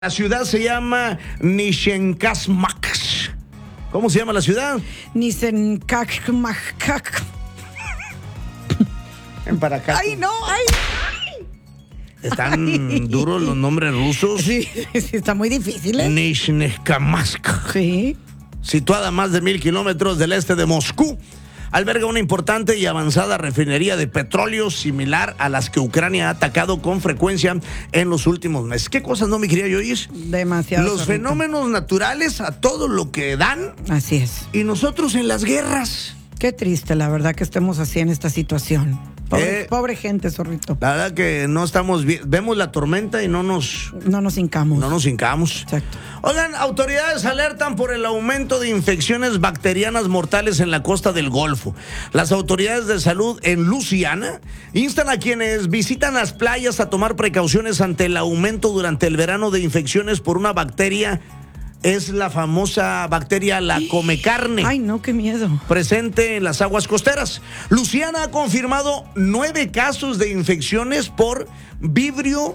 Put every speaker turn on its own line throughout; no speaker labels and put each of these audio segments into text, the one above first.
La ciudad se llama Nishenkasmak. ¿Cómo se llama la ciudad?
Nisenkakmakak.
Para acá.
¡Ay, no! ¡Ay!
Están duros los nombres rusos.
Sí, está muy difícil, ¿eh?
Nishenkamask.
Sí.
Situada a más de 1,000 kilómetros del este de Moscú, alberga una importante y avanzada refinería de petróleo similar a las que Ucrania ha atacado con frecuencia en los últimos meses. ¿Qué cosas no, mi querida Yoyis?
Demasiado.
Los
zorrito.
Fenómenos naturales a todo lo que dan.
Así es.
Y nosotros en las guerras.
Qué triste, la verdad, que estemos así en esta situación. Pobre gente, zorrito.
La verdad que no estamos bien. Vemos la tormenta y no nos
hincamos.
No nos hincamos.
Exacto.
Oigan, autoridades alertan por el aumento de infecciones bacterianas mortales en la costa del Golfo. Las autoridades de salud en Luisiana instan a quienes visitan las playas a tomar precauciones ante el aumento durante el verano de infecciones por una bacteria. Es la famosa bacteria la comecarne.
Ay, no, qué miedo.
Presente en las aguas costeras. Luisiana ha confirmado 9 casos de infecciones por Vibrio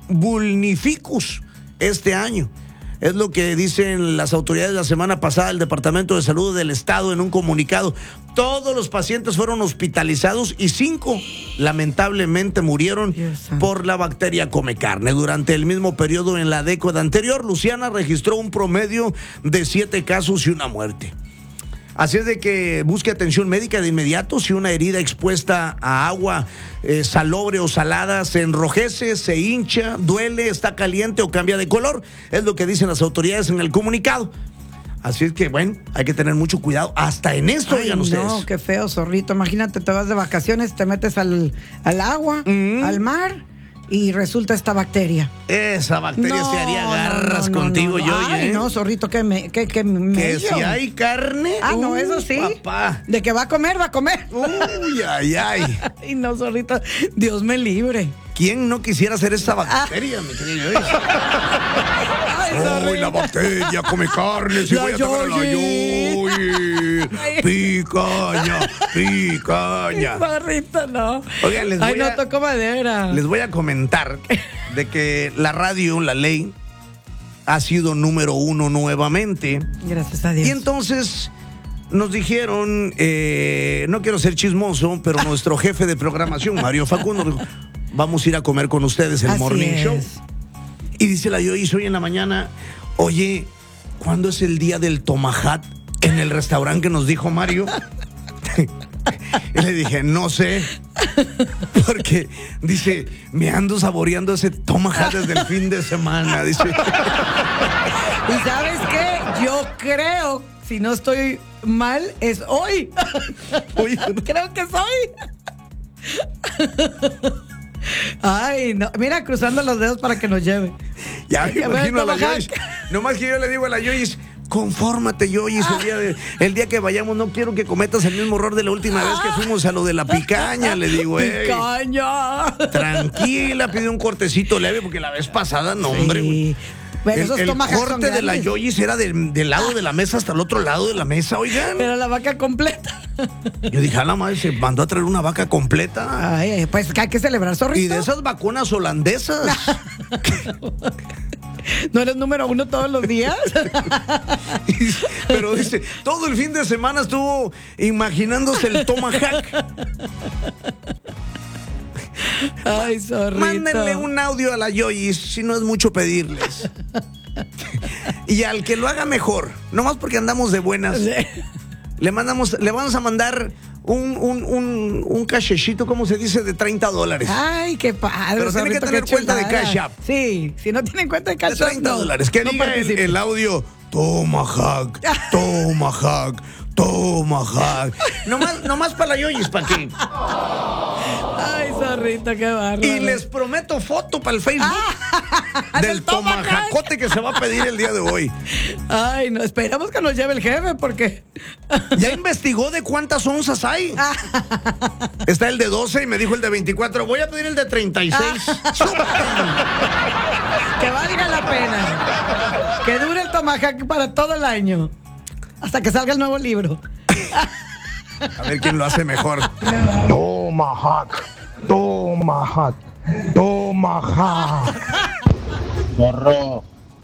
vulnificus este año. Es lo que dicen las autoridades la semana pasada del Departamento de Salud del Estado en un comunicado. Todos los pacientes fueron hospitalizados y 5 lamentablemente murieron por la bacteria comecarne. Durante el mismo periodo en la década anterior, Luisiana registró un promedio de 7 casos y una muerte. Así es de que busque atención médica de inmediato si una herida expuesta a agua salobre o salada se enrojece, se hincha, duele, está caliente o cambia de color. Es lo que dicen las autoridades en el comunicado. Así es que, bueno, hay que tener mucho cuidado. Hasta en esto, oigan ustedes.
No, qué feo, zorrito. Imagínate, te vas de vacaciones, te metes al agua, al mar, y resulta esta bacteria.
Esa bacteria se haría garras contigo, yo.
Ay, no, zorrito, que
que si hay carne.
No, eso sí.
Papá.
De que va a comer, va a comer.
Uy, ay, ay.
Ay, no, zorrito, Dios me libre.
¿Quién no quisiera ser esa bacteria, mi querido? Uy, la bacteria come carne. Si voy a tocar la Yoyi. Picaña.
Zorrito, no.
Oigan,
no tocó madera.
Les voy a comentar de que la radio, la ley, ha sido número 1 nuevamente.
Gracias a Dios.
Y entonces nos dijeron, no quiero ser chismoso, pero nuestro jefe de programación, Mario Facundo, dijo, vamos a ir a comer con ustedes el Morning Show. Y dice la Yoyi hoy en la mañana, oye, ¿cuándo es el día del tomahawk en el restaurante que nos dijo Mario? Y le dije, no sé, porque dice, me ando saboreando ese tomahawk desde el fin de semana, dice.
¿Y sabes qué? Yo creo, si no estoy mal, es hoy. Creo que es hoy. Ay, no. Mira, cruzando los dedos para que nos lleve.
Ya me imagino a la Yoyi. Nomás que yo le digo a la Yoyi, confórmate, Yoyi, el día que vayamos no quiero que cometas el mismo error de la última vez que fuimos a lo de la picaña, le digo.
¡Picaña!
Tranquila, pide un cortecito leve porque la vez pasada, no, hombre.
Sí. Bueno,
el corte de la Yoyi era del lado de la mesa hasta el otro lado de la mesa, oigan.
Pero la vaca completa.
Yo dije, a la madre, se mandó a traer una vaca completa.
Ay, pues que hay que celebrar, zorrito.
Y de esas vacunas holandesas.
¿No eres número 1 todos los días?
Pero dice, todo el fin de semana estuvo imaginándose el tomahawk.
Ay, zorrito.
Mándenle un audio a la Yoyi, si no es mucho pedirles. Y al que lo haga mejor, nomás porque andamos de buenas, le vamos a mandar un cachecito, ¿cómo se dice? De $30.
Ay, qué padre.
Pero tiene que tener cuenta de Cash App.
Sí, si no tienen cuenta de Cash App,
de $30. Que diga el audio, tomahawk. Nomás para la Yoyi, para que.
Ay, zorrito, qué bárbaro.
Y les prometo foto para el Facebook del tomajacote que se va a pedir el día de hoy.
Ay, no, esperamos que nos lleve el jefe porque...
Ya investigó de cuántas onzas hay. Está el de 12 y me dijo el de 24. Voy a pedir el de 36.
Que valga la pena. Que dure el tomahawk para todo el año. Hasta que salga el nuevo libro.
A ver quién lo hace mejor.
Tomahawk. Tomahawk.
Zorro,